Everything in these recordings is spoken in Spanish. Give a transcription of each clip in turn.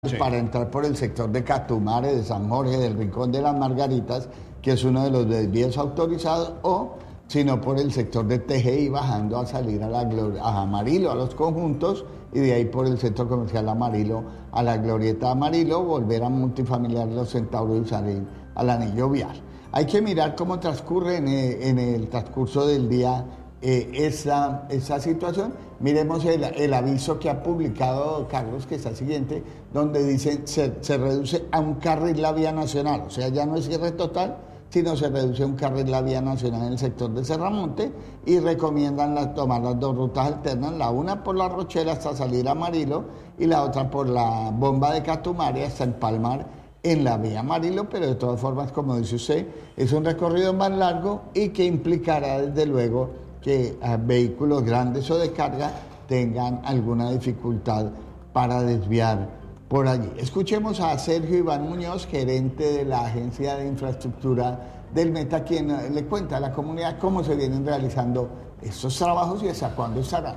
Sí. Para entrar por el sector de Catumare, de San Jorge, del Rincón de las Margaritas, que es uno de los desvíos autorizados, o sino por el sector de TGI, bajando a salir a Amarillo, a los conjuntos, y de ahí por el centro comercial Amarillo, a la glorieta Amarillo, volver a multifamiliar Los Centauros y salir al anillo vial. Hay que mirar cómo transcurre en el transcurso del día esa situación. Miremos el aviso que ha publicado Carlos, que está siguiente, donde dice se reduce a un carril la vía nacional, o sea, ya no es cierre total, sino se reduce a un carril la vía nacional en el sector de Serramonte, y recomiendan tomar las dos rutas alternas, la una por La Rochela hasta salir a Amarillo y la otra por la bomba de Catumare hasta empalmar en la vía Amarillo, pero de todas formas, como dice usted, es un recorrido más largo y que implicará desde luego que vehículos grandes o de carga tengan alguna dificultad para desviar por allí. Escuchemos a Sergio Iván Muñoz, gerente de la Agencia de Infraestructura del Meta, quien le cuenta a la comunidad cómo se vienen realizando estos trabajos y hasta cuándo estarán.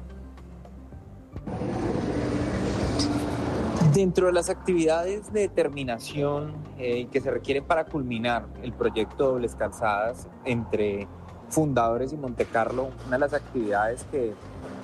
Dentro de las actividades de terminación que se requieren para culminar el proyecto Dobles Calzadas entre Fundadores y Montecarlo, una de las actividades que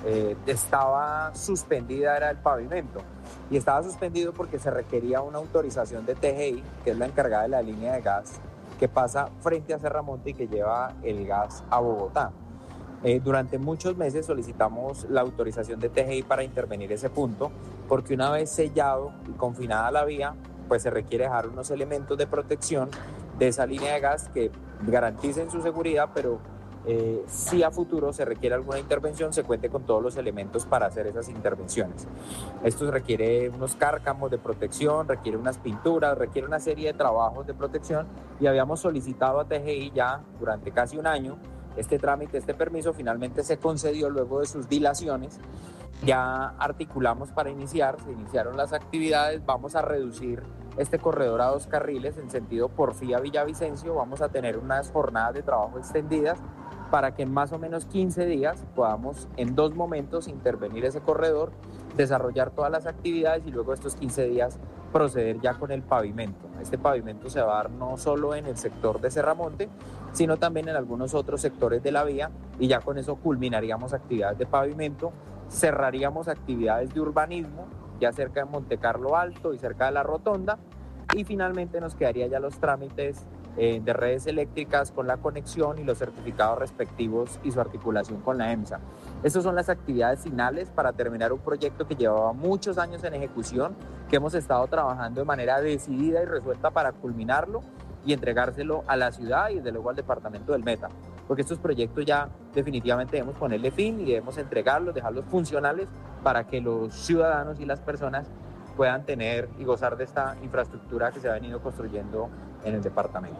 estaba suspendida era el pavimento, y estaba suspendido porque se requería una autorización de TGI, que es la encargada de la línea de gas que pasa frente a Serramonte y que lleva el gas a Bogotá. Durante muchos meses solicitamos la autorización de TGI para intervenir ese punto, porque una vez sellado y confinada la vía, pues se requiere dejar unos elementos de protección de esa línea de gas que garanticen su seguridad, pero si a futuro se requiere alguna intervención, se cuente con todos los elementos para hacer esas intervenciones. Esto requiere unos cárcamos de protección, requiere unas pinturas, requiere una serie de trabajos de protección, y habíamos solicitado a TGI ya durante casi un año este trámite, este permiso. Finalmente se concedió luego de sus dilaciones. Ya articulamos para iniciar, se iniciaron las actividades, vamos a reducir este corredor a 2 carriles en sentido Porfía-Villavicencio, vamos a tener unas jornadas de trabajo extendidas para que en más o menos 15 días podamos en 2 momentos intervenir ese corredor, desarrollar todas las actividades y luego estos 15 días proceder ya con el pavimento. Este pavimento se va a dar no solo en el sector de Serramonte, sino también en algunos otros sectores de la vía, y ya con eso culminaríamos actividades de pavimento, cerraríamos actividades de urbanismo ya cerca de Montecarlo Alto y cerca de la Rotonda, y finalmente nos quedaría ya los trámites de redes eléctricas con la conexión y los certificados respectivos y su articulación con la EMSA. Estas son las actividades finales para terminar un proyecto que llevaba muchos años en ejecución, que hemos estado trabajando de manera decidida y resuelta para culminarlo y entregárselo a la ciudad y desde luego al departamento del Meta, porque estos proyectos ya definitivamente debemos ponerle fin y debemos entregarlos, dejarlos funcionales para que los ciudadanos y las personas puedan tener y gozar de esta infraestructura que se ha venido construyendo en el departamento.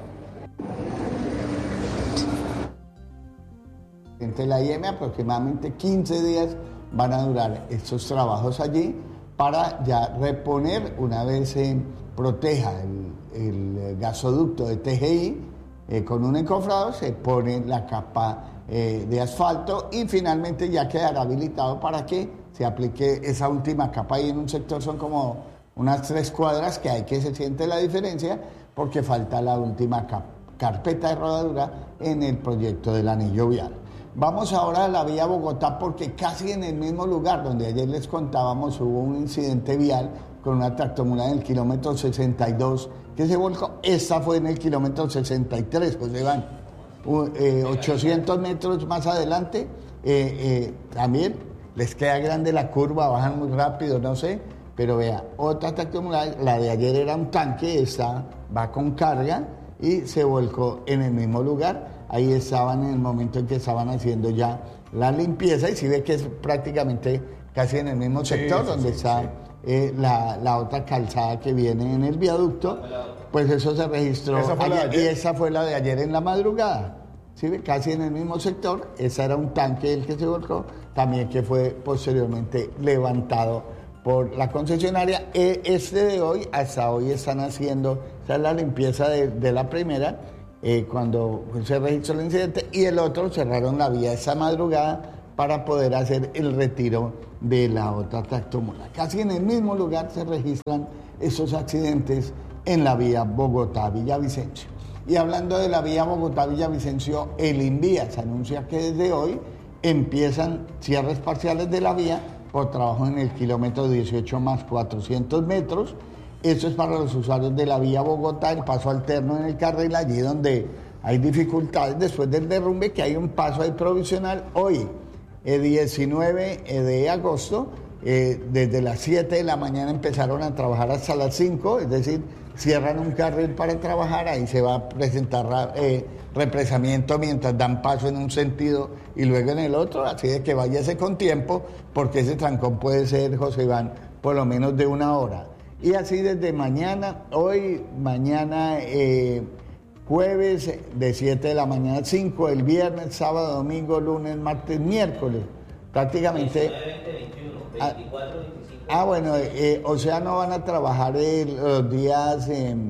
Entre la IEM, aproximadamente 15 días van a durar estos trabajos allí para ya reponer, una vez se proteja el gasoducto de TGI con un encofrado, se pone la capa de asfalto y finalmente ya quedará habilitado para que se aplique esa última capa. Y en un sector son como unas 3 cuadras que hay que se siente la diferencia porque falta la última carpeta de rodadura en el proyecto del anillo vial. Vamos ahora a la vía Bogotá, porque casi en el mismo lugar donde ayer les contábamos hubo un incidente vial con una tractomula en el kilómetro 62 que se volcó. Esta fue en el kilómetro 63, pues van 800 metros más adelante. También les queda grande la curva, bajan muy rápido, no sé, pero vea, otra tractomula, la de ayer era un tanque, esta va con carga y se volcó en el mismo lugar. Ahí estaban en el momento en que estaban haciendo ya la limpieza, y si ve que es prácticamente casi en el mismo sector donde está la otra calzada que viene en el viaducto, pues eso se registró ayer, y esa fue la de ayer en la madrugada. ¿Sí? Casi en el mismo sector, ese era un tanque el que se volcó, también que fue posteriormente levantado por la concesionaria. Este de hoy, hasta hoy están haciendo, esa es la limpieza de la primera, cuando se registró el incidente, y el otro cerraron la vía esa madrugada para poder hacer el retiro de la otra tractomula. Casi en el mismo lugar se registran esos accidentes en la vía Bogotá-Villavicencio. Y hablando de la vía Bogotá-Villavicencio, el Invías anuncia que desde hoy empiezan cierres parciales de la vía por trabajo en el kilómetro 18 más 400 metros. Eso es para los usuarios de la vía Bogotá, el paso alterno en el carril, allí donde hay dificultades después del derrumbe, que hay un paso ahí provisional hoy, el 19 de agosto, desde las 7 de la mañana empezaron a trabajar hasta las 5, es decir, cierran un carril para trabajar, ahí se va a presentar represamiento mientras dan paso en un sentido y luego en el otro, así de que váyase con tiempo, porque ese trancón puede ser, José Iván, por lo menos de 1 hora. Y así desde mañana, mañana jueves de 7 de la mañana a 5, el viernes, sábado, domingo, lunes, martes, miércoles, prácticamente... 24, 25. Bueno, o sea, no van a trabajar los días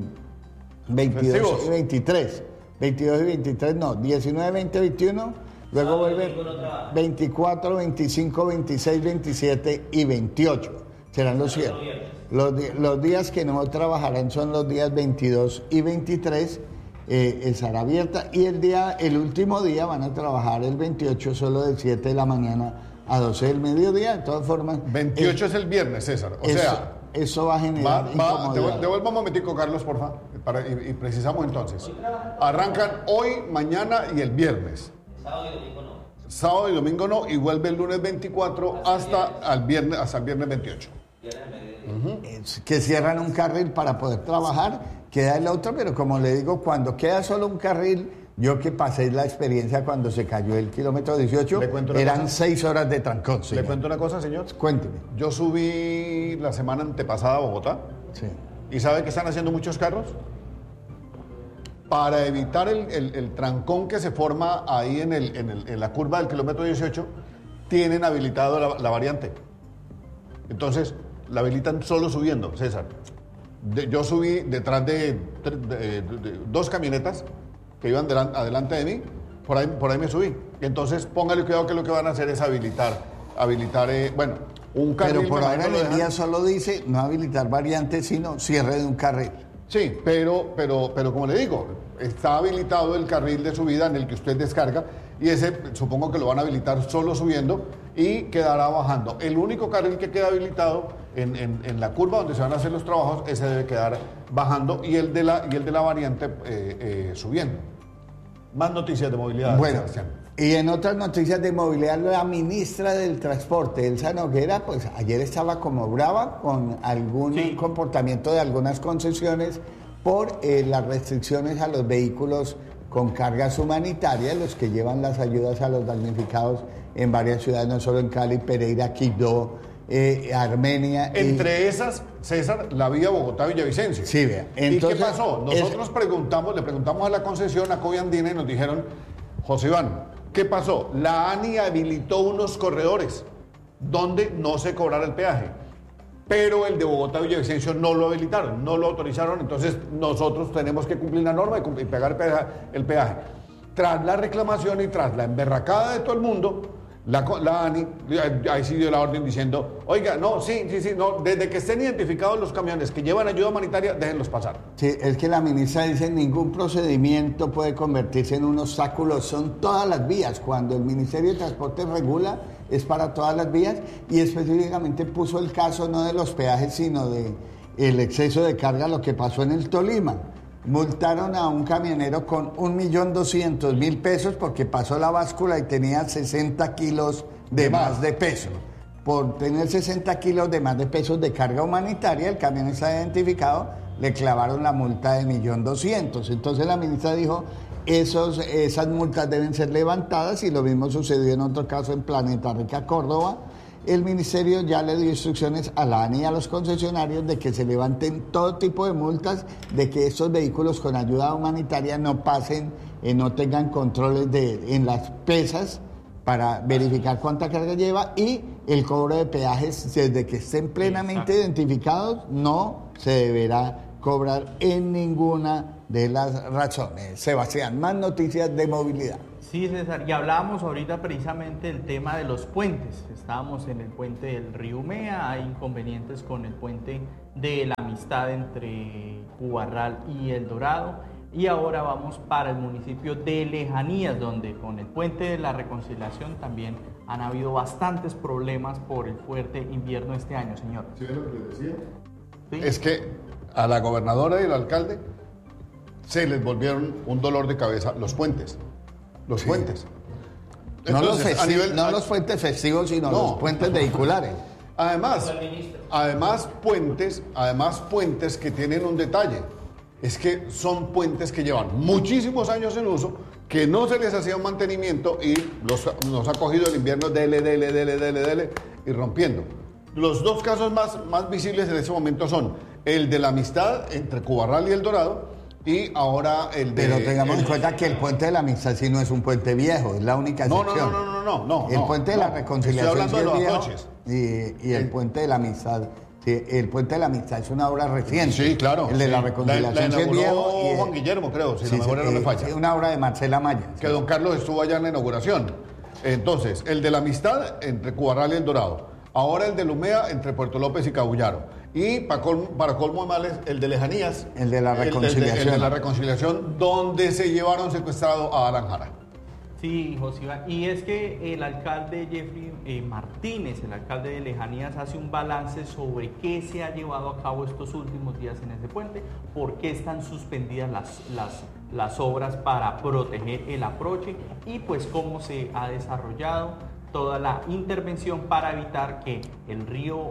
22 y 23. 22 y 23 no, 19, 20, 21, luego vuelven 24, 25, 26, 27 y 28. Serán los cierres. Los días que no trabajarán son los días 22 y 23, estará abierta. Y el último día van a trabajar el 28 solo de 7 de la mañana a 12 del mediodía. De todas formas... 28 es el viernes, César. Eso va a generar incomodidad. Devuelva un momentico, Carlos, por favor, y precisamos entonces. Arrancan hoy, mañana y el viernes. Sábado y domingo no. Sábado y domingo no, y vuelve el lunes 24 hasta el viernes 28. Que cierran un carril para poder trabajar, queda el otro, pero como le digo, cuando queda solo un carril, yo que pasé la experiencia cuando se cayó el kilómetro 18, eran 6 horas de trancón. ¿Le cuento una cosa, señor? Cuénteme. Yo subí la semana antepasada a Bogotá. Sí. ¿Y sabe que están haciendo muchos carros? Para evitar el trancón que se forma ahí en la curva del kilómetro 18, tienen habilitado la variante. Entonces, la habilitan solo subiendo, César. Yo subí detrás de 2 camionetas que iban adelante de mí, por ahí me subí. Entonces, póngale cuidado que lo que van a hacer es habilitar un carril. Pero por ahora el día solo dice no habilitar variantes, sino cierre de un carril. Sí, pero como le digo, está habilitado el carril de subida en el que usted descarga y ese supongo que lo van a habilitar solo subiendo y quedará bajando. El único carril que queda habilitado en la curva donde se van a hacer los trabajos, ese debe quedar bajando y el de la variante subiendo. Más noticias de movilidad. Bueno, Sebastián. Y en otras noticias de movilidad, la ministra del Transporte, Elsa Noguera, pues ayer estaba como brava con algún comportamiento de algunas concesiones por las restricciones a los vehículos con cargas humanitarias, los que llevan las ayudas a los damnificados en varias ciudades, no solo en Cali, Pereira, Quibdó, Armenia. Entre esas, César, la vía Bogotá-Villavicencio. Sí, vea. Entonces, ¿y qué pasó? Nosotros le preguntamos a la concesión, a Coviandina, y nos dijeron, José Iván, ¿qué pasó? La ANI habilitó unos corredores donde no se cobrara el peaje, pero el de Bogotá-Villavicencio no lo habilitaron, no lo autorizaron, entonces nosotros tenemos que cumplir la norma y pagar el peaje. Tras la reclamación y tras la emberracada de todo el mundo, la ANI ahí sí dio la orden diciendo, oiga, no, desde que estén identificados los camiones que llevan ayuda humanitaria, déjenlos pasar. Sí, es que la ministra dice, ningún procedimiento puede convertirse en un obstáculo, son todas las vías. Cuando el Ministerio de Transporte regula, es para todas las vías, y específicamente puso el caso no de los peajes, sino de el exceso de carga, lo que pasó en el Tolima. Multaron a un camionero con 1.200.000 pesos porque pasó la báscula y tenía 60 kilos de más de peso. Por tener 60 kilos de más de pesos de carga humanitaria, el camión está identificado, le clavaron la multa de 1.200.000. Entonces la ministra dijo, esas multas deben ser levantadas, y lo mismo sucedió en otro caso en Planeta Rica, Córdoba. El ministerio ya le dio instrucciones a la ANI y a los concesionarios de que se levanten todo tipo de multas, de que estos vehículos con ayuda humanitaria no pasen, no tengan controles en las pesas para verificar cuánta carga lleva, y el cobro de peajes, desde que estén plenamente identificados, no se deberá cobrar en ninguna de las razones. Sebastián, más noticias de movilidad. Sí, César, y hablábamos ahorita precisamente del tema de los puentes. Estábamos en el puente del río Umea, hay inconvenientes con el puente de la Amistad entre Ubarral y El Dorado, y ahora vamos para el municipio de Lejanías, donde con el puente de la Reconciliación también han habido bastantes problemas por el fuerte invierno este año, señor. ¿Sí ven lo que les decía? ¿Sí? Es que a la gobernadora y al alcalde se les volvieron un dolor de cabeza los puentes. Los puentes. Entonces, no los puentes festivos, sino los puentes vehiculares. Además puentes que tienen un detalle. Es que son puentes que llevan muchísimos años en uso, que no se les hacía un mantenimiento y nos ha cogido el invierno dele y rompiendo. Los dos casos más visibles en ese momento son el de la Amistad entre Cubarral y El Dorado, y ahora el de... Pero tengamos en cuenta que el puente de la Amistad sí no es un puente viejo, es la única excepción. No. El puente de la Reconciliación Estoy hablando sí de es los viejo, anoches. y el puente de la Amistad, sí, el puente de la Amistad es una obra reciente. Sí, claro. El de la Reconciliación la sí es viejo. inauguró Juan Guillermo, creo, si la memoria no me falla. Es una obra de Marcela Maya. Que don Carlos estuvo allá en la inauguración. Entonces, el de la Amistad entre Cubarral y El Dorado. Ahora el de Lumea entre Puerto López y Cabullaro. Y para colmo de males, el de Lejanías. El de la Reconciliación. El de la Reconciliación, donde se llevaron secuestrado a Alan Jara. Sí, José Iván. Y es que el alcalde Jeffrey Martínez, el alcalde de Lejanías, hace un balance sobre qué se ha llevado a cabo estos últimos días en ese puente, por qué están suspendidas las obras para proteger el aproche y pues cómo se ha desarrollado toda la intervención para evitar que el río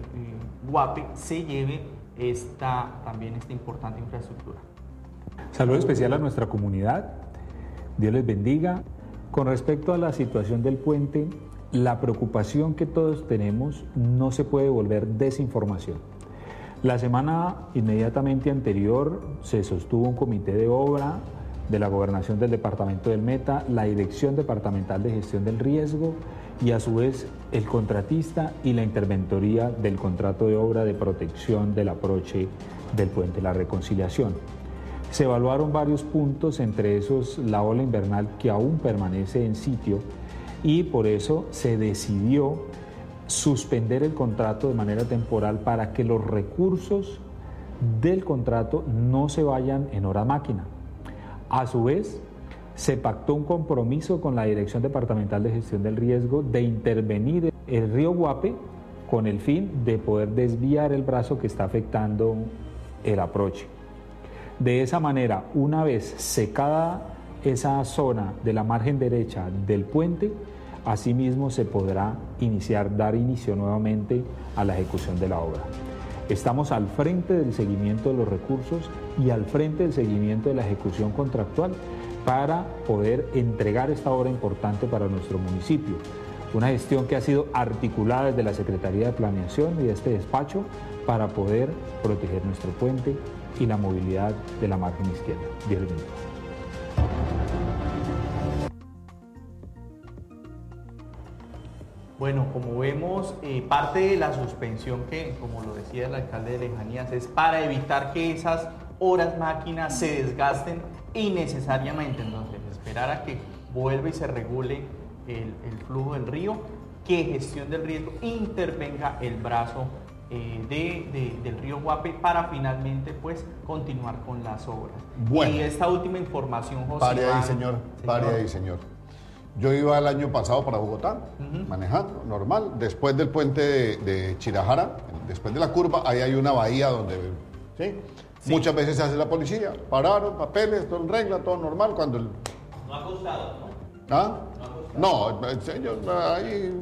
Guape se lleve también esta importante infraestructura. Saludo especial a nuestra comunidad. Dios les bendiga. Con respecto a la situación del puente, la preocupación que todos tenemos no se puede volver desinformación. La semana inmediatamente anterior se sostuvo un comité de obra de la Gobernación del Departamento del Meta, la Dirección Departamental de Gestión del Riesgo y a su vez el contratista y la interventoría del contrato de obra de protección del aproche del puente La Reconciliación. Se evaluaron varios puntos, entre esos la ola invernal que aún permanece en sitio y por eso se decidió suspender el contrato de manera temporal para que los recursos del contrato no se vayan en hora máquina. A su vez, se pactó un compromiso con la Dirección Departamental de Gestión del Riesgo de intervenir el río Guape con el fin de poder desviar el brazo que está afectando el aproche. De esa manera, una vez secada esa zona de la margen derecha del puente, asimismo se podrá dar inicio nuevamente a la ejecución de la obra. Estamos al frente del seguimiento de los recursos y al frente del seguimiento de la ejecución contractual para poder entregar esta obra importante para nuestro municipio. Una gestión que ha sido articulada desde la Secretaría de Planeación y de este despacho para poder proteger nuestro puente y la movilidad de la margen izquierda. Dios les bendiga. Bueno, como vemos, parte de la suspensión que, como lo decía el alcalde de Lejanías, es para evitar que esas horas máquinas se desgasten innecesariamente. Entonces, esperar a que vuelva y se regule el flujo del río, que Gestión del Riesgo intervenga el brazo del río Guape para finalmente pues continuar con las obras. Bueno, y esta última información, José pare Iván, ahí, señor. Pare ahí, señor. Yo iba el año pasado para Bogotá, manejando, normal. Después del puente de Chirajara, después de la curva, ahí hay una bahía donde... ¿sí? Sí. Muchas veces se hace la policía, pararon, papeles, todo en regla, todo normal. Cuando el... No ha costado, ¿no? ¿Ah? No ha costado. No, señor, ahí...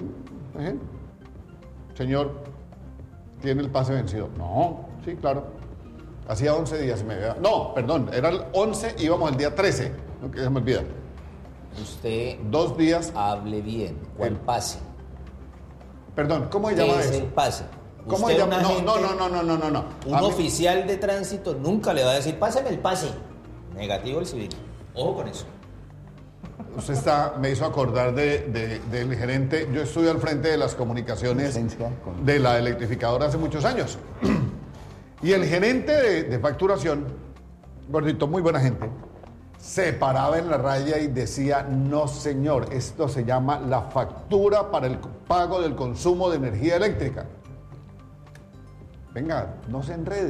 Señor, ¿tiene el pase vencido? No, sí, claro. Hacía 11 días me había... No, perdón, era el 11, íbamos el día 13, no, que se me olvida. Usted 2 días. hable bien. ¿Cuál pase? Perdón, ¿cómo se ¿Qué llama es eso? el pase? ¿Cómo Usted, se llama? un agente, No. Un oficial de tránsito nunca le va a decir, pásame el pase. Negativo el civil. Ojo con eso. Usted me hizo acordar del gerente. Yo estuve al frente de las comunicaciones de la electrificadora hace muchos años. Y el gerente de facturación, gordito, muy buena gente, se paraba en la raya y decía, no señor, esto se llama la factura para el pago del consumo de energía eléctrica. Venga, no se enrede.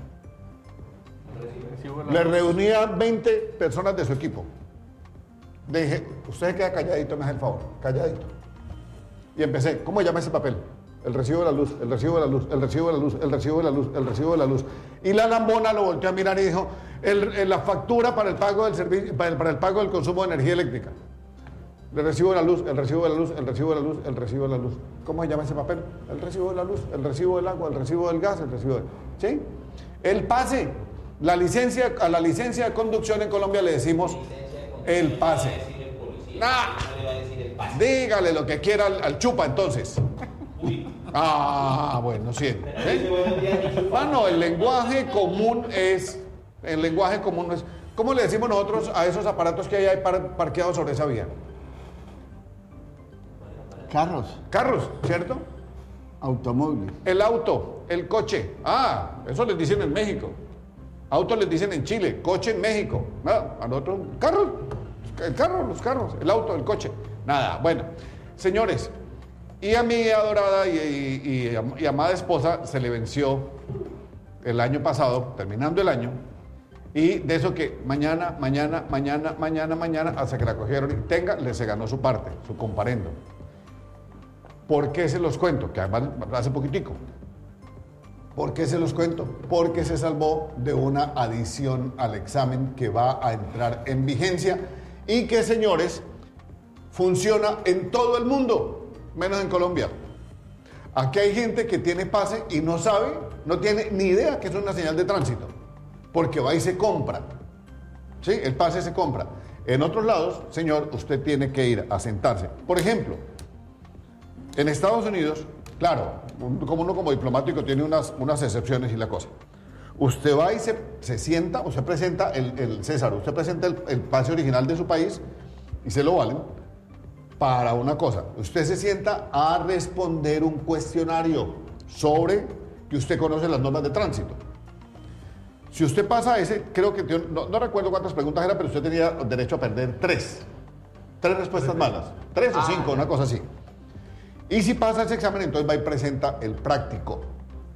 Le reunía 20 personas de su equipo. Dije, usted se queda calladito, me hace el favor, calladito. Y empecé, ¿cómo llama ese papel? El recibo de la luz, el recibo de la luz, el recibo de la luz, el recibo de la luz, el recibo de la luz. Y la lambona lo volteó a mirar y dijo, la factura para el pago del servicio, para el pago del consumo de energía eléctrica. El recibo de la luz, el recibo de la luz, el recibo de la luz, el recibo de la luz. ¿Cómo se llama ese papel? El recibo de la luz, el recibo del agua, el recibo del gas, el recibo de... ¿Sí? El pase. A la licencia de conducción en Colombia le decimos el pase. Dígale lo que quiera al chupa entonces. Bueno, sí. Bueno, el lenguaje común es... ¿Cómo le decimos nosotros a esos aparatos que hay parqueados sobre esa vía? Carros, ¿cierto? Automóviles. El auto, el coche. Eso les dicen en México. Auto les dicen en Chile, coche en México. A nosotros, carros, los carros, el auto, el coche. Nada, bueno. Señores, y a mi adorada y amada esposa se le venció el año pasado, terminando el año, y de eso que mañana, hasta que la cogieron y se ganó su parte, su comparendo. ¿Por qué se los cuento? Que además hace poquitico. ¿Por qué se los cuento? Porque se salvó de una adición al examen que va a entrar en vigencia y que, señores, funciona en todo el mundo, menos en Colombia. Aquí hay gente que tiene pase y no sabe, no tiene ni idea que es una señal de tránsito, porque va y se compra. ¿Sí? El pase se compra. En otros lados, señor, usted tiene que ir a sentarse. Por ejemplo, en Estados Unidos, claro, uno como diplomático tiene unas excepciones y la cosa. Usted va y se sienta, usted presenta el César, usted presenta el pase original de su país y se lo valen para una cosa. Usted se sienta a responder un cuestionario sobre que usted conoce las normas de tránsito. Si usted pasa ese, creo que, no recuerdo cuántas preguntas eran, pero usted tenía derecho a perder 3 respuestas malas, 3 o 5, una cosa así. Y si pasa ese examen, entonces va y presenta el práctico.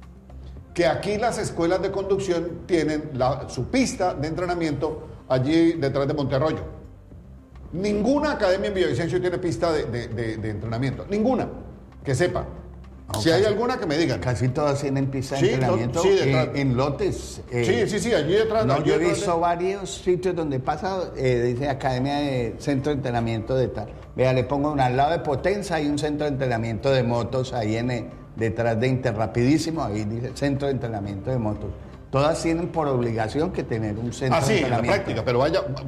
Que aquí las escuelas de conducción tienen su pista de entrenamiento allí detrás de Monterroyo. Ninguna academia en Villavicencio tiene pista de entrenamiento. Ninguna, que sepa. Si hay alguna, que me digan. Casi todas tienen pista de entrenamiento en lotes. Sí, allí detrás. Yo he visto varios sitios donde pasa, dice Academia de Centro de Entrenamiento de tal. Vea, le pongo al lado de Potenza, hay un centro de entrenamiento de motos, ahí detrás de Interrapidísimo, ahí dice Centro de Entrenamiento de Motos. Todas tienen por obligación que tener un centro de entrenamiento. En la práctica, pero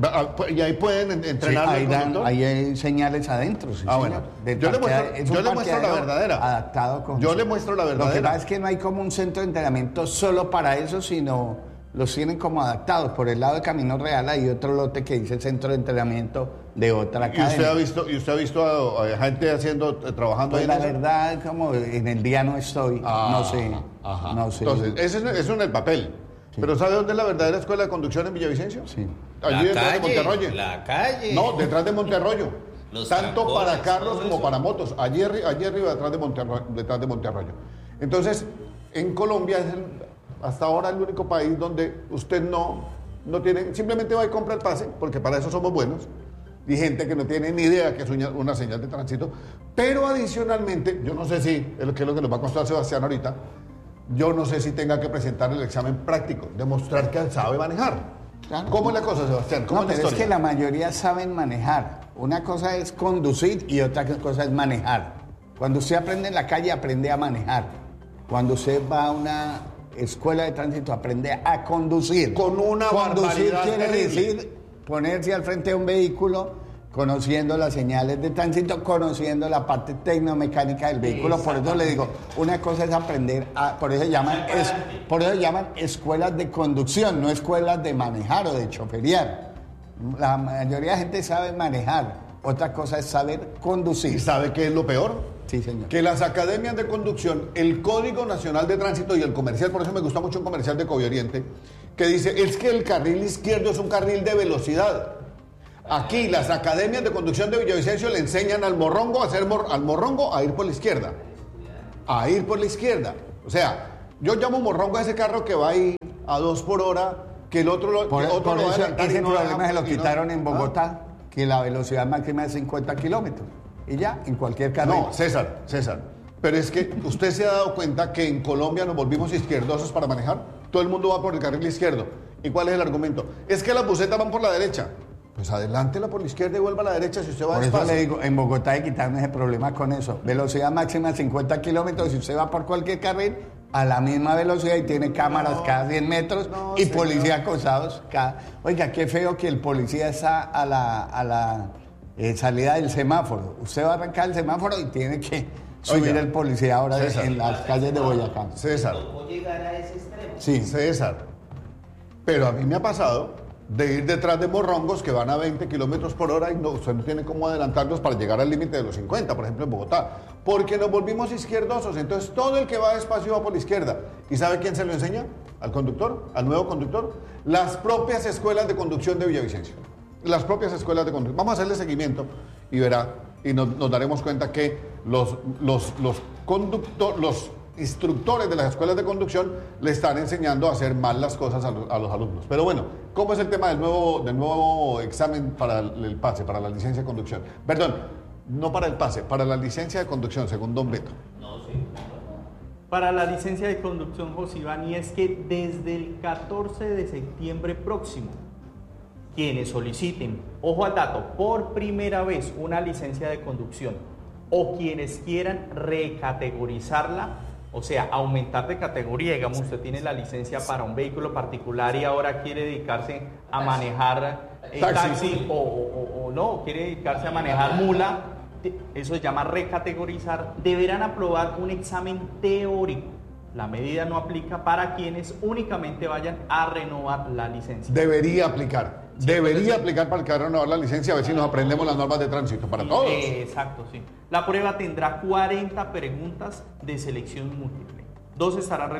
y ahí pueden entrenar. Ahí hay señales adentro. Sí, bueno. Yo le muestro la verdadera. Adaptado con... Yo le muestro la verdadera. Lo que pasa es que no hay como un centro de entrenamiento solo para eso, sino los tienen como adaptados. Por el lado de Camino Real hay otro lote que dice centro de entrenamiento de otra academia. ¿Y usted ha visto a gente trabajando pues ahí? La verdad, como en el día no estoy, no sé. Entonces, eso en el papel. Sí. ¿Pero sabe dónde es la verdadera escuela de conducción en Villavicencio? Sí. Allí detrás de Monterroyo. La calle. No, detrás de Monterroyo. Tanto para carros como para motos. Allí arriba, detrás de Monterroyo. Entonces, en Colombia es hasta ahora el único país donde usted no tiene, simplemente va y compra el pase, porque para eso somos buenos. Y gente que no tiene ni idea que es una señal de tránsito. Pero adicionalmente, yo no sé si, que es lo que nos va a costar Sebastián ahorita, yo no sé si tenga que presentar el examen práctico, demostrar que sabe manejar. Claro. ¿Cómo es la cosa, Sebastián? ¿Cómo es que la mayoría saben manejar. Una cosa es conducir y otra cosa es manejar. Cuando usted aprende en la calle, aprende a manejar. Cuando usted va a una escuela de tránsito, aprende a conducir. Con una conducir barbaridad quiere terrible. decir ponerse al frente de un vehículo, conociendo las señales de tránsito, conociendo la parte tecnomecánica del vehículo. Por eso le digo, una cosa es aprender por eso llaman escuelas de conducción, no escuelas de manejar o de choferear. La mayoría de gente sabe manejar, otra cosa es saber conducir. ¿Y sabe qué es lo peor? Sí, señor. Que las academias de conducción, el Código Nacional de Tránsito y el comercial, por eso me gusta mucho un comercial de Covioriente, que dice, es que el carril izquierdo es un carril de velocidad. Aquí las academias de conducción de Villavicencio le enseñan al morrongo a ir por la izquierda. A ir por la izquierda. O sea, yo llamo morrongo a ese carro que va ahí a 2 por hora, que el otro lo Por va a eso adelantar y ese no problema se lo y no- quitaron en ¿Ah? Bogotá, que la velocidad máxima es 50 kilómetros. Y ya, en cualquier carril. No, César. Pero es que usted se ha dado cuenta que en Colombia nos volvimos izquierdosos para manejar. Todo el mundo va por el carril izquierdo. ¿Y cuál es el argumento? Es que las busetas van por la derecha. Pues adelántela por la izquierda y vuelva a la derecha si usted va Por eso despacio. le digo, en Bogotá hay que quitarme ese problema con eso. Velocidad máxima 50 kilómetros. Si usted va por cualquier carril, a la misma velocidad y tiene cámaras cada 100 metros y señor. policía acosados cada... Oiga, qué feo que el policía está a la salida del semáforo. Usted va a arrancar el semáforo y tiene que subir Oiga, el policía ahora César. en las calles de Boyacá. César. ¿Cómo llegar a ese extremo? Sí. César. Pero a mí me ha pasado de ir detrás de morrongos que van a 20 kilómetros por hora y usted no tiene cómo adelantarlos para llegar al límite de los 50, por ejemplo, en Bogotá. Porque nos volvimos izquierdosos. Entonces, todo el que va despacio va por la izquierda. ¿Y sabe quién se lo enseña? ¿Al conductor? ¿Al nuevo conductor? Las propias escuelas de conducción de Villavicencio. Las propias escuelas de conducción. Vamos a hacerle seguimiento y verá, y nos daremos cuenta que los instructores de las escuelas de conducción le están enseñando a hacer mal las cosas a los alumnos. Pero bueno, ¿cómo es el tema del nuevo examen para el pase, para la licencia de conducción? Perdón, no para el pase, para la licencia de conducción, según don Beto. Para la licencia de conducción, José Iván, y es que desde el 14 de septiembre próximo, quienes soliciten, ojo al dato, por primera vez una licencia de conducción o quienes quieran recategorizarla, o sea, aumentar de categoría, digamos, usted tiene la licencia para un vehículo particular y ahora quiere dedicarse a manejar taxi o no, quiere dedicarse a manejar mula, eso se llama recategorizar, deberán aprobar un examen teórico. La medida no aplica para quienes únicamente vayan a renovar la licencia. Debería aplicar. Debería aplicar para el que va a renovar la licencia, a ver si nos aprendemos las normas de tránsito para todos. Exacto, sí. La prueba tendrá 40 preguntas de selección múltiple. 12 estarán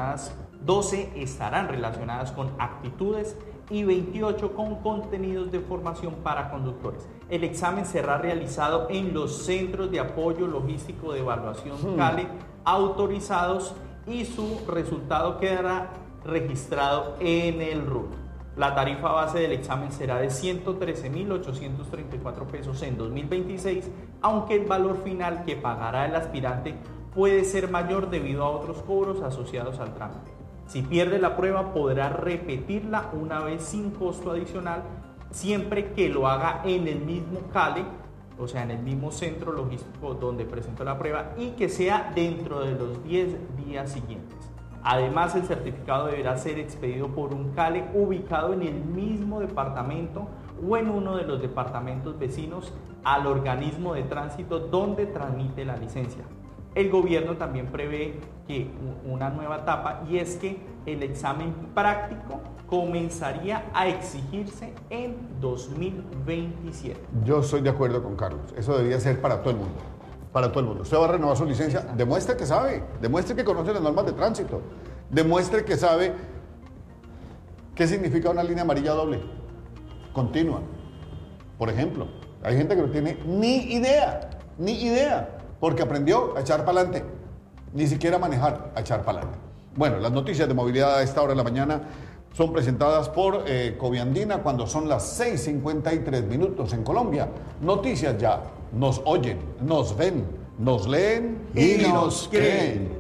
relacionadas con actitudes y 28 con contenidos de formación para conductores. El examen será realizado en los centros de apoyo logístico de evaluación CALE autorizados y su resultado quedará registrado en el RUT. La tarifa base del examen será de 113.834 pesos en 2026, aunque el valor final que pagará el aspirante puede ser mayor debido a otros cobros asociados al trámite. Si pierde la prueba, podrá repetirla una vez sin costo adicional, siempre que lo haga en el mismo CALE, o sea, en el mismo centro logístico donde presentó la prueba, y que sea dentro de los 10 días siguientes. Además, el certificado deberá ser expedido por un CALE ubicado en el mismo departamento o en uno de los departamentos vecinos al organismo de tránsito donde tramite la licencia. El gobierno también prevé que una nueva etapa, y es que el examen práctico comenzaría a exigirse en 2027. Yo estoy de acuerdo con Carlos. Eso debería ser para todo el mundo. Para todo el mundo. Usted va a renovar su licencia, demuestre que sabe, demuestre que conoce las normas de tránsito, demuestre que sabe qué significa una línea amarilla doble, continua. Por ejemplo, hay gente que no tiene ni idea, porque aprendió a echar para adelante, ni siquiera a manejar, a echar para adelante. Bueno, las noticias de movilidad a esta hora de la mañana son presentadas por Coviandina cuando son las 6:53 en Colombia. Noticias ya. Nos oyen, nos ven, nos leen Y nos creen.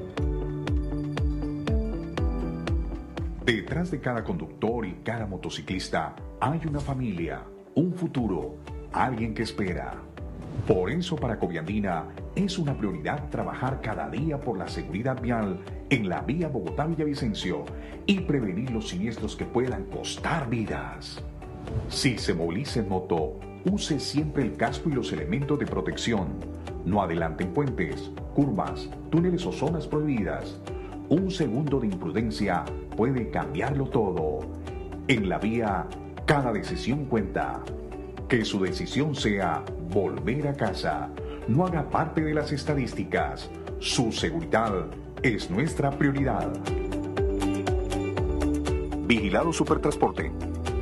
Detrás de cada conductor y cada motociclista hay una familia, un futuro, alguien que espera. Por eso para Coviandina es una prioridad trabajar cada día por la seguridad vial en la vía Bogotá-Villavicencio y prevenir los siniestros que puedan costar vidas. Si se moviliza en moto, use siempre el casco y los elementos de protección. No adelante en puentes, curvas, túneles o zonas prohibidas. Un segundo de imprudencia puede cambiarlo todo. En la vía, cada decisión cuenta. Que su decisión sea volver a casa. no haga parte de las estadísticas. Su seguridad es nuestra prioridad. Vigilado Supertransporte.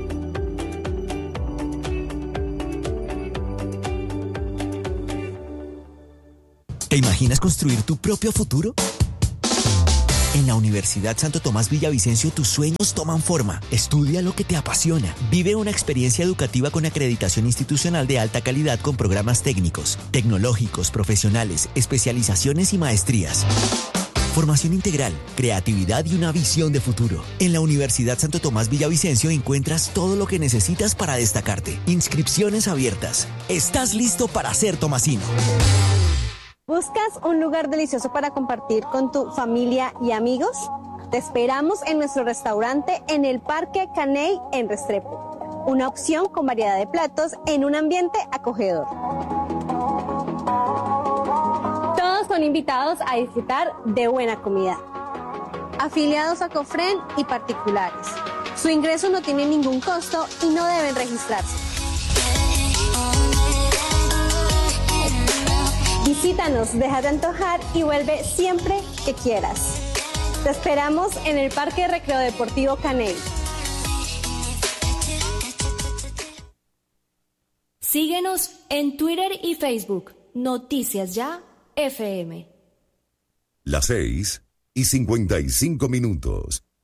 ¿Te imaginas construir tu propio futuro? En la Universidad Santo Tomás Villavicencio tus sueños toman forma. Estudia lo que te apasiona. Vive una experiencia educativa con acreditación institucional de alta calidad con programas técnicos, tecnológicos, profesionales, especializaciones y maestrías. Formación integral, creatividad y una visión de futuro. En la Universidad Santo Tomás Villavicencio encuentras todo lo que necesitas para destacarte. Inscripciones abiertas. ¿Estás listo para ser tomasino? ¿Buscas un lugar delicioso para compartir con tu familia y amigos? Te esperamos en nuestro restaurante en el Parque Caney en Restrepo. Una opción con variedad de platos en un ambiente acogedor. Todos son invitados a disfrutar de buena comida. Afiliados a Cofren y particulares. Su ingreso no tiene ningún costo y no deben registrarse. Visítanos, déjate antojar y vuelve siempre que quieras. Te esperamos en el Parque Recreo Deportivo Caney. Síguenos en Twitter y Facebook. Noticias Ya FM. Las 6:55.